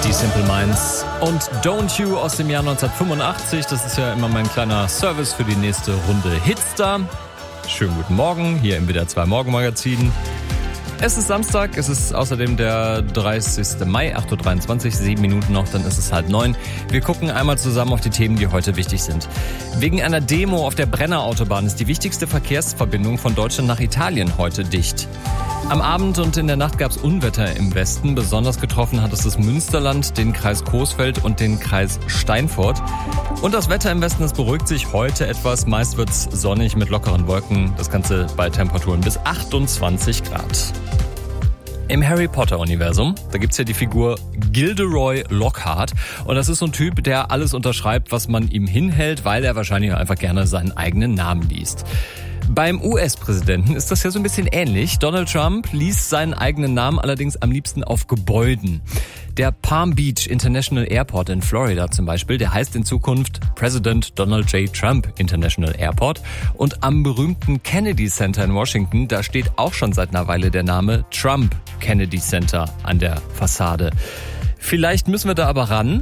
Die Simple Minds und Don't You aus dem Jahr 1985. Das ist ja immer mein kleiner Service für die nächste Runde Hitstar. Schönen guten Morgen hier im WDR 2 Morgenmagazin. Es ist Samstag, es ist außerdem der 30. Mai, 8.23 Uhr, 7 Minuten noch, dann ist es 8:30. Wir gucken einmal zusammen auf die Themen, die heute wichtig sind. Wegen einer Demo auf der Brennerautobahn ist die wichtigste Verkehrsverbindung von Deutschland nach Italien heute dicht. Am Abend und in der Nacht gab es Unwetter im Westen. Besonders getroffen hat es das Münsterland, den Kreis Coesfeld und den Kreis Steinfurt. Und das Wetter im Westen, das beruhigt sich heute etwas. Meist wird's sonnig mit lockeren Wolken. Das Ganze bei Temperaturen bis 28 Grad. Im Harry Potter-Universum, da gibt's ja die Figur Gilderoy Lockhart. Und das ist so ein Typ, der alles unterschreibt, was man ihm hinhält, weil er wahrscheinlich einfach gerne seinen eigenen Namen liest. Beim US-Präsidenten ist das ja so ein bisschen ähnlich. Donald Trump liest seinen eigenen Namen allerdings am liebsten auf Gebäuden. Der Palm Beach International Airport in Florida zum Beispiel, der heißt in Zukunft President Donald J. Trump International Airport. Und am berühmten Kennedy Center in Washington, da steht auch schon seit einer Weile der Name Trump Kennedy Center an der Fassade. Vielleicht müssen wir da aber ran.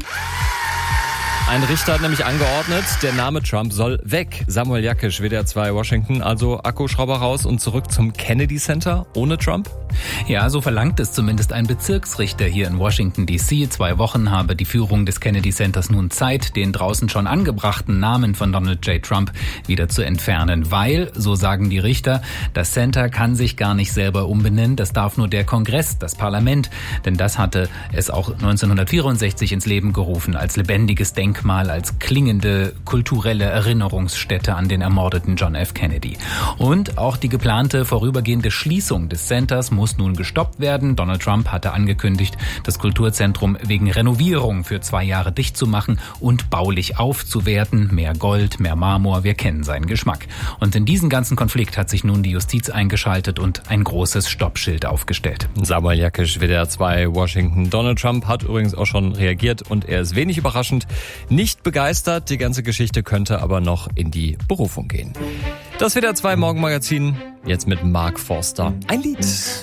Ein Richter hat nämlich angeordnet, der Name Trump soll weg. Samuel Jakisch, WDR 2 Washington, also Akkuschrauber raus und zurück zum Kennedy Center ohne Trump? Ja, so verlangt es zumindest ein Bezirksrichter hier in Washington D.C. 2 Wochen habe die Führung des Kennedy Centers nun Zeit, den draußen schon angebrachten Namen von Donald J. Trump wieder zu entfernen. Weil, so sagen die Richter, das Center kann sich gar nicht selber umbenennen. Das darf nur der Kongress, das Parlament. Denn das hatte es auch 1964 ins Leben gerufen, als lebendiges Denkmal, als klingende kulturelle Erinnerungsstätte an den ermordeten John F. Kennedy. Und auch die geplante vorübergehende Schließung des Centers muss nun gestoppt werden. Donald Trump hatte angekündigt, das Kulturzentrum wegen Renovierung für 2 Jahre dicht zu machen und baulich aufzuwerten. Mehr Gold, mehr Marmor, wir kennen seinen Geschmack. Und in diesen ganzen Konflikt hat sich nun die Justiz eingeschaltet und ein großes Stoppschild aufgestellt. Samuel Jakisch, WDR 2 Washington. Donald Trump hat übrigens auch schon reagiert und er ist wenig überraschend nicht begeistert. Die ganze Geschichte könnte aber noch in die Berufung gehen. Das WDR 2 Morgenmagazin, jetzt mit Mark Forster. Ein Lied.